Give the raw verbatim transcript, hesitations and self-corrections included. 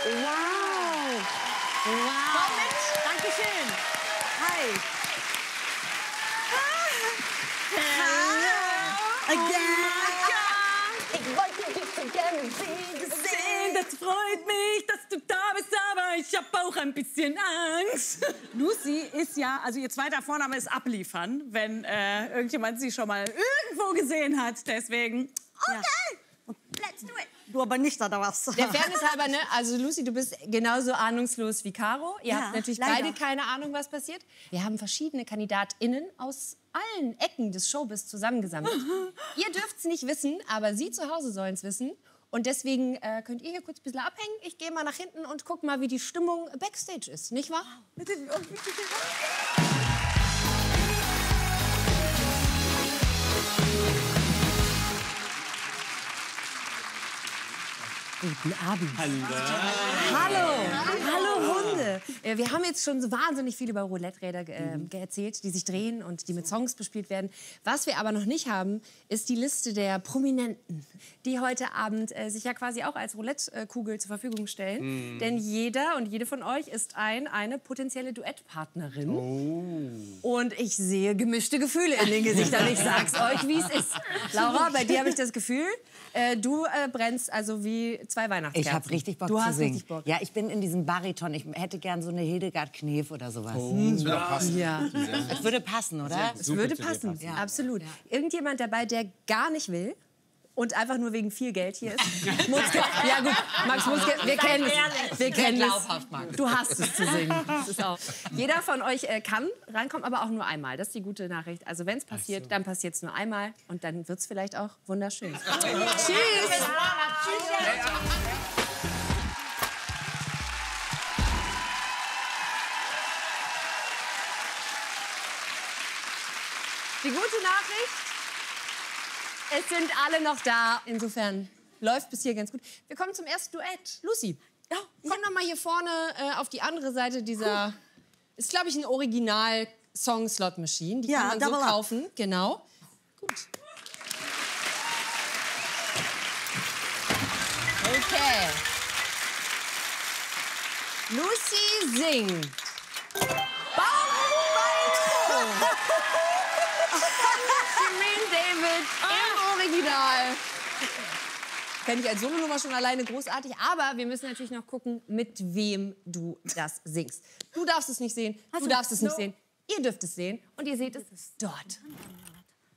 Wow. Wow. Komm mit. Dankeschön. Hi. Hello. Again. Ich wollte dich so gerne sehen. Das freut mich, dass du da bist, aber ich habe auch ein bisschen Angst. Lucy ist ja, also ihr zweiter Vorname ist abliefern, wenn äh, irgendjemand sie schon mal irgendwo gesehen hat. Deswegen, okay, Ja. let's do it. Du aber nicht, oder was? Der Fairness halber, ne? Also Lucy, du bist genauso ahnungslos wie Caro. Ihr Ja, habt natürlich leider. beide keine Ahnung, was passiert. Wir haben verschiedene KandidatInnen aus allen Ecken des Showbiz zusammengesammelt. Ihr dürft es nicht wissen, aber sie zu Hause sollen es wissen. Und deswegen äh, könnt ihr hier kurz ein bisschen abhängen. Ich gehe mal nach hinten und guck mal, wie die Stimmung backstage ist, nicht wahr? Bitte, oh, bitte, bitte. Guten Abend. Hallo. Hallo. Hallo Hunde. Äh, Wir haben jetzt schon so wahnsinnig viel über Roulette-Räder äh, erzählt, die sich drehen und die mit Songs bespielt werden. Was wir aber noch nicht haben, ist die Liste der Prominenten, die heute Abend äh, sich ja quasi auch als Roulette-Kugel zur Verfügung stellen. Mm. Denn jeder und jede von euch ist ein, eine potenzielle Duettpartnerin. Oh. Und ich sehe gemischte Gefühle in den Gesichtern. Ich sag's euch, wie es ist. Laura, bei dir habe ich das Gefühl, äh, du äh, brennst also wie zwei Weihnachtskerzen. Ich habe richtig Bock du zu hast singen. Richtig Bock. Ja, ich bin in diesem Bariton. Ich hätte gern so eine Hildegard Knef oder sowas. Das würde auch passen. Ja. Das würde passen, oder? Es würde passen, Ja. absolut. Irgendjemand dabei, der gar nicht will und einfach nur wegen viel Geld hier ist? Mutzke. Ja gut, Max Mutzke, wir kennen es. Wir kennen glaubhaft, Max. es. Du hast es zu singen. Das ist auch. Jeder von euch äh, kann reinkommen, aber auch nur einmal. Das ist die gute Nachricht. Also wenn es passiert, dann passiert es nur einmal und dann wird es vielleicht auch wunderschön. Tschüss. Die gute Nachricht, es sind alle noch da. Insofern läuft bis hier ganz gut. Wir kommen zum ersten Duett. Lucy, ja, komm doch mal hier vorne äh, auf die andere Seite dieser... Ist, glaube ich, ein Original-Song-Slot-Machine. Die Ja, kann man so Double Up. kaufen. Genau. Gut. Okay. Lucy singt. Shirin David im Original. Fände ich als Solonummer schon alleine großartig. Aber wir müssen natürlich noch gucken, mit wem du das singst. Du darfst es nicht sehen, du darfst es nicht sehen. Ihr dürft es sehen und ihr seht es dort.